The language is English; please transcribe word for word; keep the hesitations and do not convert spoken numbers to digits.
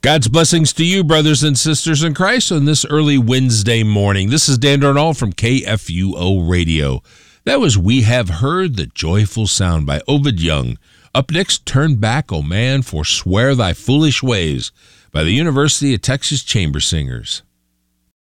God's blessings to you, brothers and sisters in Christ, on this early Wednesday morning. This is Dan Darnall from K F U O Radio. That was We Have Heard the Joyful Sound by Ovid Young. Up next, Turn Back, O Man, Forswear Thy Foolish Ways by the University of Texas Chamber Singers.